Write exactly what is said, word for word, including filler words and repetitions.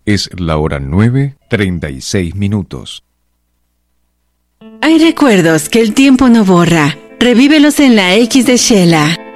Es la hora nueve, treinta y seis minutos. Hay recuerdos que el tiempo no borra. Revívelos en la X de Shela.